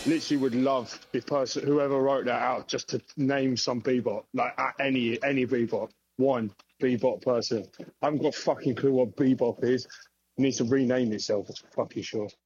literally would love if whoever wrote that out just to name some bebop, like any bebop, one bebop person. I haven't got a fucking clue what bebop is. It needs to rename itself, it's fucking sure.